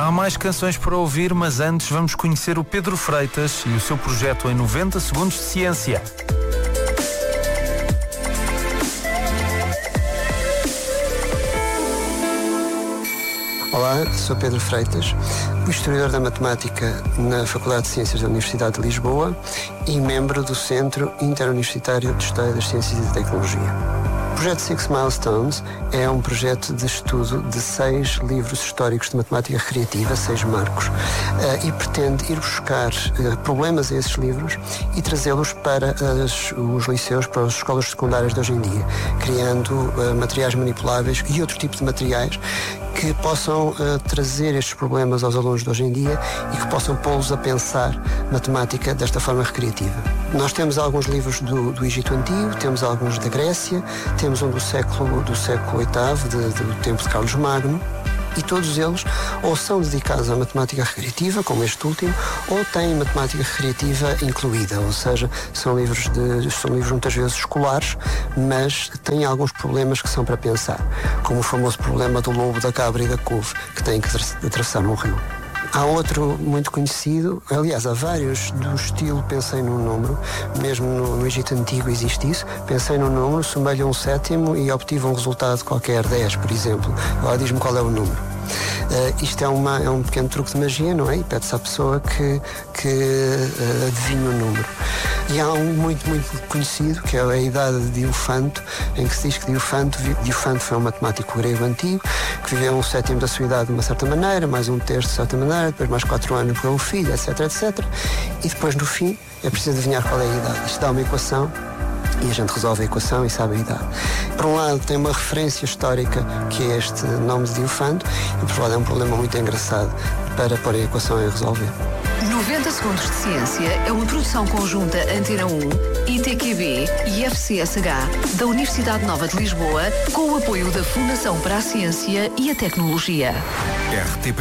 Há mais canções para ouvir, mas antes vamos conhecer o Pedro Freitas e o seu projeto em 90 segundos de ciência. Olá, sou Pedro Freitas, historiador da matemática na Faculdade de Ciências da Universidade de Lisboa e membro do Centro Interuniversitário de História das Ciências e da Tecnologia. O projeto Six Milestones é um projeto de estudo de 6 livros históricos de matemática recreativa, 6 marcos, e pretende ir buscar problemas a esses livros e trazê-los para os liceus, para as escolas secundárias de hoje em dia, criando materiais manipuláveis e outro tipo de materiais que possam trazer estes problemas aos alunos de hoje em dia e que possam pô-los a pensar matemática desta forma recreativa. Nós temos alguns livros do Egito Antigo, temos alguns da Grécia, temos um do século VIII, do tempo de Carlos Magno, e todos eles ou são dedicados à matemática recreativa, como este último, ou têm matemática recreativa incluída, ou seja, são livros muitas vezes escolares, mas têm alguns problemas que são para pensar, como o famoso problema do lobo, da cabra e da couve, que têm que atravessar um rio. Há outro muito conhecido, aliás, há vários do estilo Pensei num Número, mesmo no Egito Antigo existe isso. Pensei num número, somei-lhe um sétimo e obtive um resultado qualquer, 10, por exemplo. Agora diz-me qual é o número. Isto é um pequeno truque de magia, não é? E pede-se à pessoa que adivinhe o número. E há um muito conhecido, que é a Idade de Diofanto, em que se diz que Diofanto foi um matemático grego antigo, que viveu um sétimo da sua idade de uma certa maneira, mais um terço de certa maneira, depois mais 4 anos com um filho, etc. E depois, no fim, é preciso adivinhar qual é a idade. Isto dá uma equação, e a gente resolve a equação e sabe a idade. Por um lado, tem uma referência histórica, que é este nome de Diofanto, e por outro lado, é um problema muito engraçado para pôr a equação e resolver. 90 segundos de ciência é uma produção conjunta Antena 1, ITQB e FCSH da Universidade Nova de Lisboa, com o apoio da Fundação para a Ciência e a Tecnologia. RTP